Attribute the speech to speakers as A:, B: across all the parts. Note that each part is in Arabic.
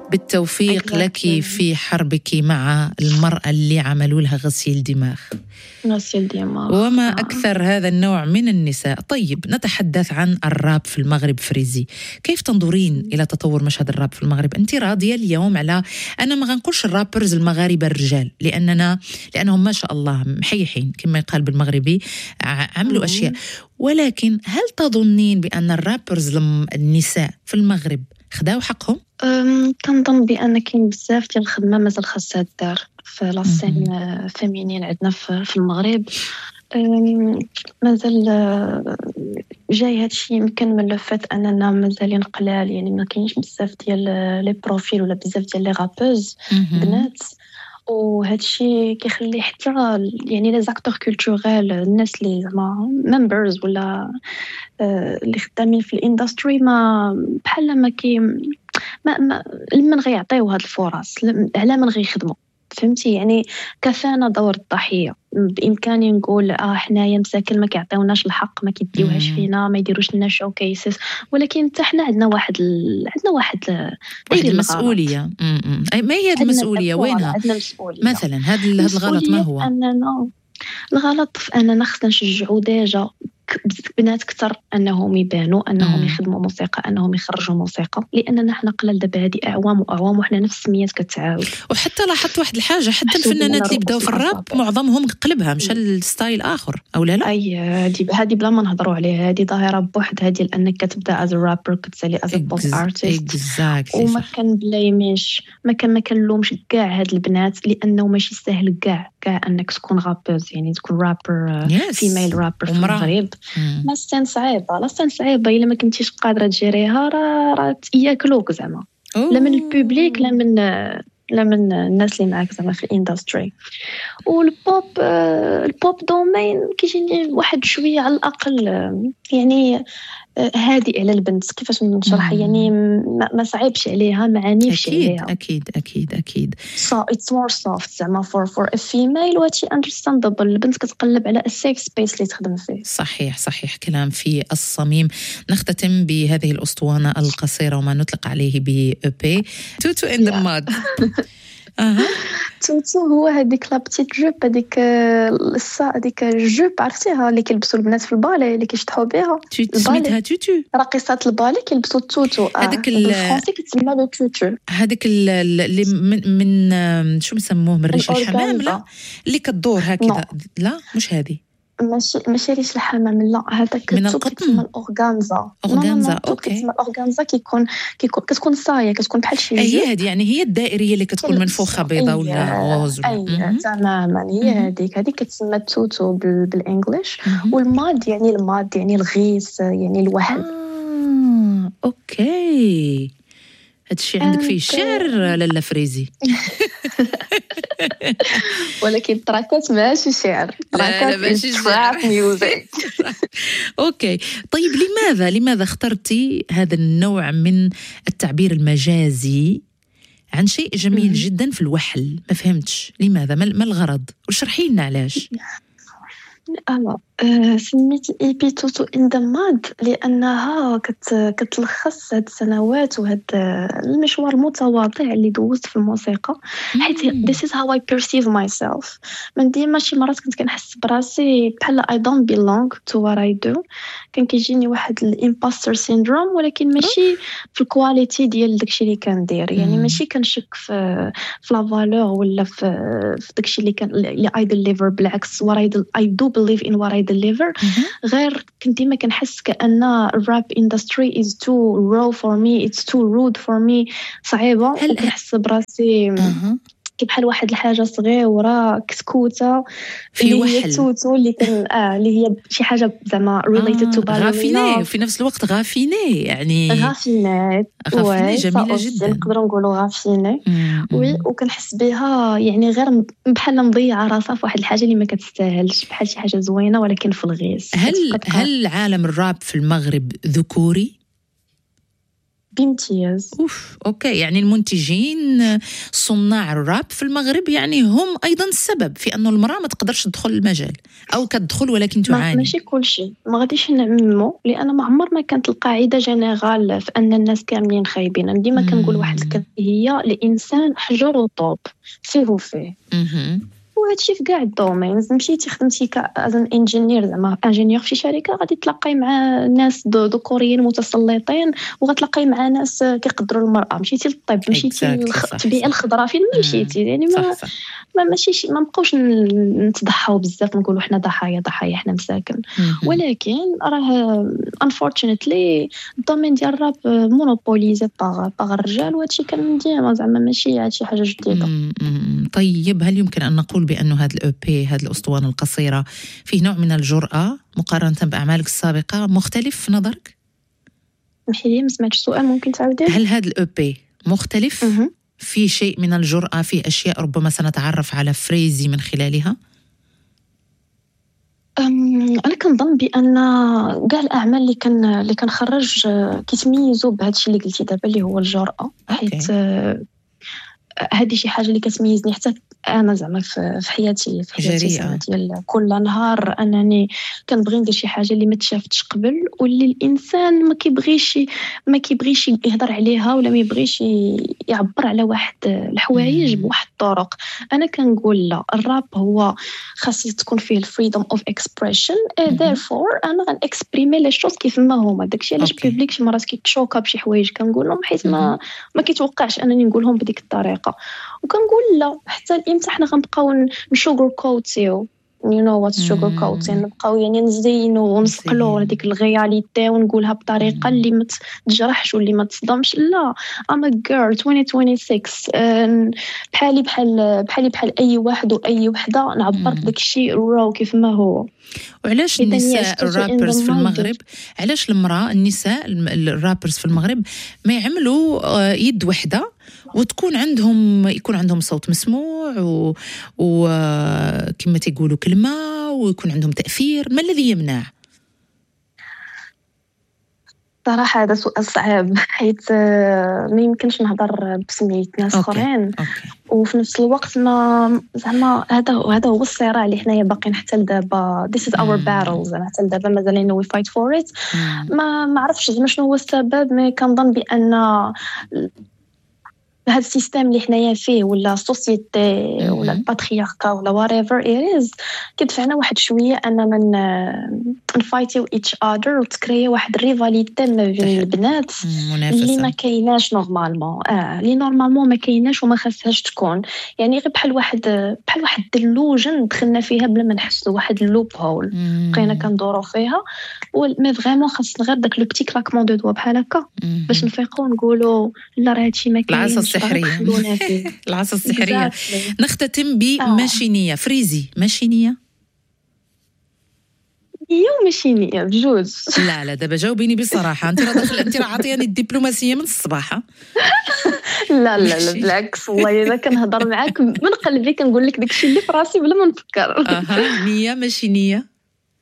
A: بالتوفيق لك في حربك مع المرأة اللي عملوا لها غسيل دماغ.
B: غسيل دماغ.
A: وما أكثر هذا النوع من النساء. طيب نتحدث عن الراب في المغرب. فريزي، كيف تنظرين إلى تطور مشهد الراب في المغرب؟ أنت راضية اليوم على، أنا ما غنقولش الرابرز المغاربة الرجال لأنهم ما شاء الله محيحين كما يقال بالمغربي، عملوا أشياء، ولكن هل تظنين بأن الرابرز النساء في المغرب خداو حقهم؟
B: كنظن بأن كاين بزاف ديال الخدمة مازال خاصها دار في لاسين فيمينين عندنا في المغرب. مازال جاي هادشي يمكن من لفات اننا مازالين قلال، يعني ما كاينش بزاف ديال لي بروفيل ولا بزاف ديال لي رابوز بنات، وهادشي كيخلي حتى يعني لي زاكتور كولتوريل، الناس اللي زعما ممبرز ولا اللي خدامين في الاندستري ما بحال ما كي ما لمن غيعطيو هاد الفرص، على من غيخدموا، فهمتي؟ يعني كفانا دور الضحيه. بامكاني نقول حنايا مساكن ما كيعطيوناش الحق، ما كيديوهاش فينا، ما يديروش لنا شو كيسز، ولكن حتى حنا عندنا واحد
A: المسؤوليه. ما هي هذه المسؤوليه؟ وينها؟
B: عندنا مسؤوليه.
A: مثلا هذا الغلط ما هو؟
B: اننا الغلط في اننا خصنا نشجعوا ديجا بنات كثر انهم يبانوا، انهم يخدموا موسيقى، انهم يخرجوا موسيقى، لاننا حنا قلال دابا هذه اعوام واعوام وحنا نفس السميات كتعاود.
A: وحتى لاحظت واحد الحاجه، حتى الفنانات اللي بداو في الراب معظمهم قلبها مشى للستايل اخر، او لا؟
B: اي هذه بلا ما نهضروا عليها، هذه ظاهره بوحدها ديال انك كتبدا از رابر كتسالي از بوب ارتست، وما كان بلايميش، ما كنلومش كاع هاد البنات، لانه ماشي سهل كاع انك تكون رابرز، يعني تكون رابر فيميل رابر في المغرب. لا سين صعيبه الا ما كنتيش قادره تجريها، راه ياكلوك زعما، لا من البوبليك لا من الناس اللي معاك زعما في الاندستري. البوب دومين كيجيني واحد شويه على الاقل يعني هادئ على البنت. كيفاش نشرح؟ يعني ما صعيبش عليها، ما عنيفش عليها.
A: اكيد
B: so it's more soft زعما for a female، وهادشي understandable. البنت كتقلب على a safe space اللي تخدم فيه.
A: صحيح كلام في الصميم. نختتم بهذه الأسطوانة القصيرة وما نطلق عليه بإبي توتو in the mud.
B: توتو هو هذيك لا بتيت جوب، هذيك الجوب عرفتيها اللي كيلبسوا البنات في البالي اللي كيشطحوا بها،
A: سميتها توتو.
B: راقصات البالي كيلبسوا التوتو.
A: هذاك
B: الفرنسي كتسمى لو توتو،
A: هذاك اللي من شو مسموه، من ريش الحمام، لا اللي كتدور هكذا. لا مش هذه،
B: ماشي ريش الحمام، لا هذاك
A: من القطن،
B: كتسمى الاورغانزا.
A: اوكي،
B: كتسمى الاورغانزا، كتكون صايه، كتكون بحال شي
A: هي هذه، يعني هي الدائريه اللي كتكون منفوخه بيضه ولا غوز
B: تماما. هي هذيك كتسمى توتو بالانجلش. والماد يعني الغيس، يعني الوحل.
A: اوكي، هادشي عندك فيه الشعر لاله فريزي.
B: ولكن تراكات ماشي شعر،
A: تراكات ماشي شعر،
B: ميوزك.
A: اوكي، طيب لماذا اخترتي هذا النوع من التعبير المجازي عن شيء جميل جدا في الوحل؟ ما فهمتش لماذا، ما الغرض؟ وشرحي لنا علاش.
B: سميت ايبي توتو ان ذا ماد لانها كتلخص هاد السنوات وهاد المشوار المتواضع اللي دوزت في الموسيقى. حيت this is how I perceive myself. من ديما شي مرات كنت كنحس براسي بحال I don't belong to what I do، كان كيجيني واحد الامباستر سيندروم، ولكن ماشي في الكواليتي ديال داكشي اللي كندير، يعني ماشي كنشك في لا فالور ولا في داكشي اللي I deliver. بالعكس I do believe in what I deliver. غير كنت ديما كنحس كأن الراب industry is too raw for me, it's too rude for me، صعيبة. وكنحس براسي بحال واحد الحاجة صغيرة كسكوتة
A: في وحل،
B: هي توتو اللي كان اللي هي شي حاجة زعما related to
A: غافيني، وفي نفس الوقت غافيني، يعني
B: غافينات
A: جميلة جدا،
B: نقدروا نقولوا غافيني. وكنحس بها يعني غير بحال مضيعة راسها في واحد الحاجة اللي ما كتستاهلش، بحال شي حاجة زوينة ولكن في الغيس.
A: هل عالم الراب في المغرب ذكوري؟
B: بامتياز.
A: اوكي، يعني المنتجين صناع الراب في المغرب يعني هم ايضا السبب في انه المراه ما تقدرش تدخل المجال، او كتدخل ولكن تعاني.
B: ماشي كل شيء، ما غاديش نعممو، لان ما عمر ما كانت القاعده جينيرال في ان الناس كاملين خايبين. أنا ديما كنقول واحد الكلمه هي الانسان حجر وطوب فيه وهادشي في كاع الدومينز. مشيتي خدمتي كازن انجينير، زعما انجينيور في شي شركه، غادي تلاقاي مع ناس ذكوريين متسلطين، وغتلاقي مع ناس كيقدروا المراه. مشيتي للطب، مشيتي للتبيئه الخضراء، فين ما مشيتي يعني ماشي ما نبقاوش نتضحاو بزاف نقولوا حنا ضحايا حنا مساكن. ولكن راه unfortunately الدومين ديال الراب مونوبوليزي باغ الرجال، وهادشي كان ديما زعما ماشي شي حاجه جديده.
A: طيب، هل يمكن ان نقول بأنه هذا الأوبي، هذه الأسطوانة القصيرة، فيه نوع من الجرأة مقارنة بأعمالك السابقة، مختلف في نظرك؟
B: محيلي ما سمعتش السؤال، ممكن تعاوديه؟
A: هل هذا الأوبي مختلف؟ في شيء من الجرأة، في أشياء ربما سنتعرف على فريزي من خلالها؟
B: أنا كنظن بأن كاع الأعمال اللي كنخرج كيتميزوا بهذا الشيء اللي قلتي دابا، اللي هو الجرأة. حيت هذه شي حاجه اللي كتميزني حتى انا زعما في حياتي زعما ديال كل نهار، انني كنبغي ندير شي حاجه اللي ما تشافتش قبل، واللي الانسان ما كيبغيش يهضر عليها، ولا ما يبغيش يعبر على واحد الحوايج بواحد الطرق. انا كنقول لا، الراب هو خاص تكون فيه الفريدوم اوف اكسبريشن، therefore انا غنكسبريمي لي شوز كيف ما هما. داكشي علاش البوبليك شي مرات كيتشوكا بشي حوايج كنقول لهم، حيت ما كيتوقعش انني نقولهم بديك الطريقه. وكنقول لا، حتى امتى حنا غنبقاو نشوغر كوتيو you know what's sugar coating، نبقاو يعني نزينو ونسقلو هذيك الغياليتي ونقولها بطريقه اللي ما تجرحش واللي ما تصدمش. لا، I'm a girl 2026، بحال اي واحد واي وحده، نعبر بداك الشيء راو كيف ما هو.
A: وعلاش النساء الرابرز في المغرب، علاش النساء الرابرز في المغرب ما يعملوا يد وحده وتكون يكون عندهم صوت مسموع وكما تيقولوا كلمة، ويكون عندهم تأثير؟ ما الذي يمنع؟
B: صراحة هذا سؤال صعب، حيث ما يمكنش نهضر بسمية ناس اخرين. وفي نفس الوقت ما زعما هذا هو الصراع اللي حنايا باقيين حتى لدابا. This is our battle، زعما حتى لدابا مازالين we fight for it. ما عرفتش زعما شنو هو السبب، ما كنظن بأن هذا السيستم اللي حنايا فيه، ولا السوسيتي، ولا الباترياركا، ولا whatever it is، كيدفعنا واحد شويه اننا نفايتيو each other، وتكريا واحد الريفاليتي ما بين البنات اللي ما كايناش نورمالمون، اللي نورمالمون ما كايناش وما خاصهاش تكون. يعني غير بحال واحد دلوجن دخلنا فيها بلا ما نحسوا، واحد اللوب هول بقينا كندورو فيها. مي فريمون خاصنا غير داك لو بتي كلاكمون دو دوا بحال هكا باش نفيقوا ونقولوا لا، راه هادشي ما كاينش.
A: العصا السحرية. نختتم بماشينية. فريزي ماشينية
B: ماشينية بجوج؟
A: لا دابا جاوبيني بصراحة، انت راه عطياني الدبلوماسية من الصباحة.
B: لا بالعكس، والله اذا كنهضر معاك من قلبي كنقول لك داكشي اللي في راسي بلا ما نفكر.
A: نية ماشينية؟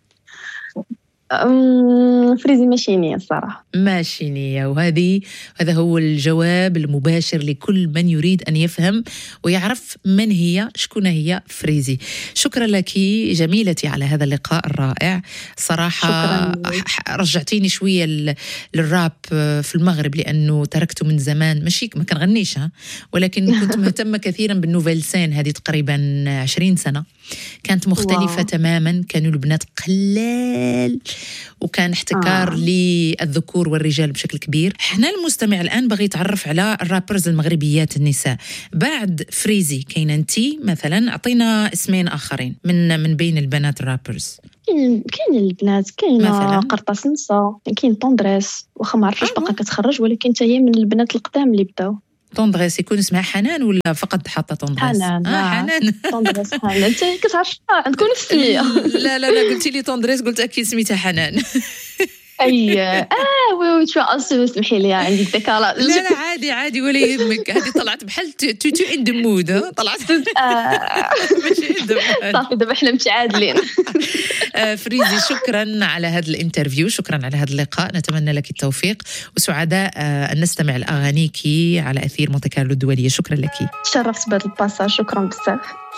B: فريزي ماشينية الصراحة.
A: ماشينية، هذا هو الجواب المباشر لكل من يريد أن يفهم ويعرف شكون هي فريزي. شكرا لك جميلتي على هذا اللقاء الرائع صراحة. رجعتيني شوية للراب في المغرب، لأنه تركته من زمان، ماشي ما كنغنيش ولكن كنت مهتمة كثيرا بالنوفيل سين. هذه تقريبا 20 سنة كانت مختلفة تماما، كانوا البنات قلال وكان احتكار للذكور والرجال بشكل كبير. احنا المستمع الآن بغي يتعرف على الرابرز المغربيات النساء. بعد فريزي كاين انتي مثلا، اعطينا اسمين آخرين من بين البنات الرابرز.
B: كاين البنات، كاين قرطاس نسا، كاين طوندريس، واخا ما عرفتش باقا كتخرج، ولكن حتى هي من البنات القدام اللي بداو.
A: طوندريس يكون اسمها حنان ولا فقط حاطه طوندريس؟
B: حنان. طوندريس حنان. انت كتعرف عندكم نفس السميه؟
A: لا قلتي لي طوندريس قلت اكيد سميتها حنان.
B: اي وي شو اصلا اسمحي لي عندي الذكاء.
A: لا عادي ولا يهمك. هذه طلعت بحال تو ان ذا مود. طلعت ماشي
B: صافي دابا حنا متعادلين.
A: فريزي شكرا على هذا الانترفيو، شكرا على هذا اللقاء، نتمنى لك التوفيق وسعداء أن نستمع لأغانيك على أثير مونte كارلو الدولية. شكرا لك.
B: تشرفت بهذا الباساج، شكرا بزاف.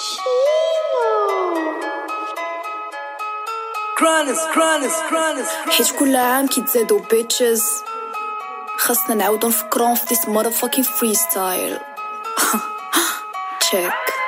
C: حيت كل عام كيتزادوا بيتشز، خاصنا نعاودو نفكرون في this motherfucking freestyle. check